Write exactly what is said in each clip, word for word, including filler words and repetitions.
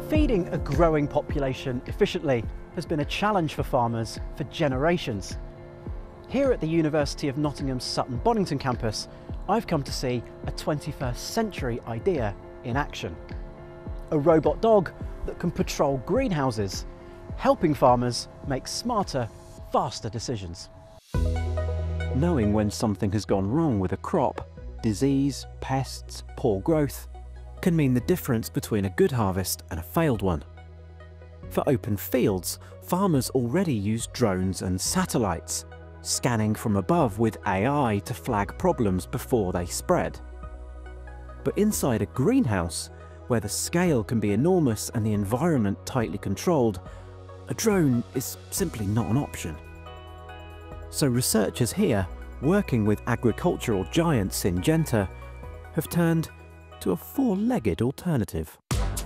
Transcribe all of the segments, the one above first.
Feeding a growing population efficiently has been a challenge for farmers for generations. Here at the University of Nottingham's Sutton Bonington campus, I've come to see a twenty-first century idea in action. A robot dog that can patrol greenhouses, helping farmers make smarter, faster decisions. Knowing when something has gone wrong with a crop, disease, pests, poor growth, can mean the difference between a good harvest and a failed one. For open fields, farmers already use drones and satellites, scanning from above with A I to flag problems before they spread. But inside a greenhouse, where the scale can be enormous and the environment tightly controlled, a drone is simply not an option. So researchers here, working with agricultural giant Syngenta, have turned to a four-legged alternative.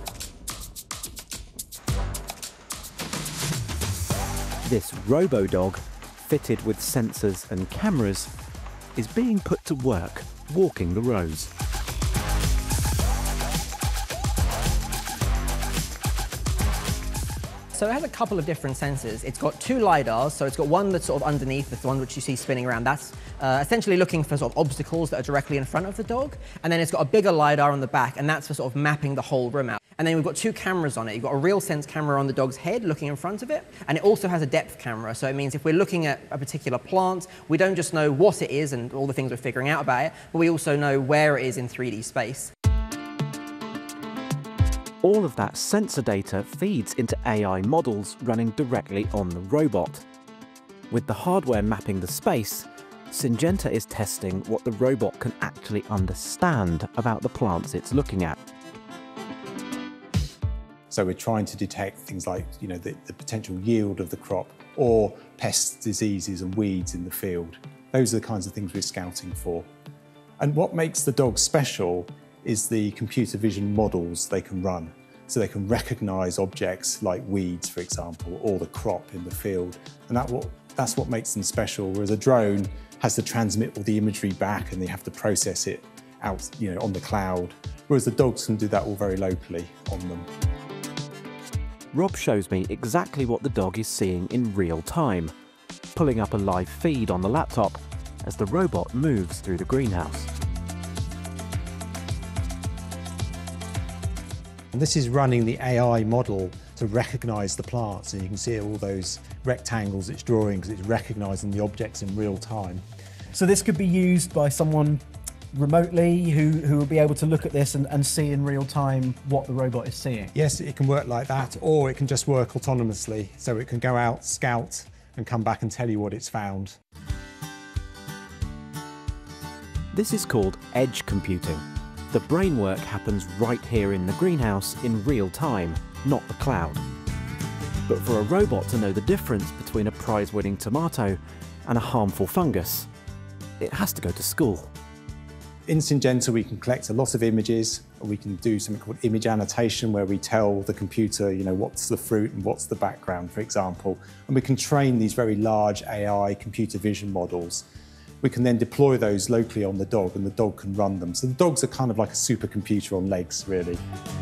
This robo-dog, fitted with sensors and cameras, is being put to work walking the rows. So it has a couple of different sensors. It's got two LiDARs, so it's got one that's sort of underneath, that's the one which you see spinning around. That's uh, essentially looking for sort of obstacles that are directly in front of the dog. And then it's got a bigger LiDAR on the back, and that's for sort of mapping the whole room out. And then we've got two cameras on it. You've got a RealSense camera on the dog's head looking in front of it, and it also has a depth camera. So it means if we're looking at a particular plant, we don't just know what it is and all the things we're figuring out about it, but we also know where it is in three D space. All of that sensor data feeds into A I models running directly on the robot. With the hardware mapping the space, Syngenta is testing what the robot can actually understand about the plants it's looking at. So we're trying to detect things like, you know, the, the potential yield of the crop or pests, diseases and weeds in the field. Those are the kinds of things we're scouting for. And what makes the dog special is the computer vision models they can run. So they can recognise objects like weeds, for example, or the crop in the field. And that what, that's what makes them special, whereas a drone has to transmit all the imagery back and they have to process it out, you know, on the cloud, whereas the dogs can do that all very locally on them. Rob shows me exactly what the dog is seeing in real time, pulling up a live feed on the laptop as the robot moves through the greenhouse. And this is running the A I model to recognise the plants, and you can see all those rectangles it's drawing because it's recognising the objects in real time. So this could be used by someone remotely who, who will be able to look at this and, and see in real time what the robot is seeing? Yes, it can work like that, or it can just work autonomously, so it can go out, scout, and come back and tell you what it's found. This is called edge computing. The brain work happens right here in the greenhouse in real time, not the cloud. But for a robot to know the difference between a prize-winning tomato and a harmful fungus, it has to go to school. In Syngenta we can collect a lot of images. We can do something called image annotation, where we tell the computer, you know, what's the fruit and what's the background, for example. And we can train these very large A I computer vision models. We can then deploy those locally on the dog, and the dog can run them. So the dogs are kind of like a supercomputer on legs, really.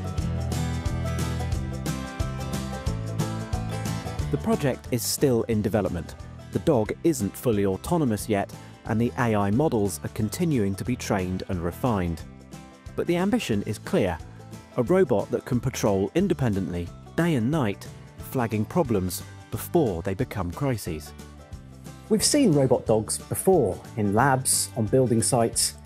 The project is still in development. The dog isn't fully autonomous yet, and the A I models are continuing to be trained and refined. But the ambition is clear: a robot that can patrol independently, day and night, flagging problems before they become crises. We've seen robot dogs before, in labs, on building sites,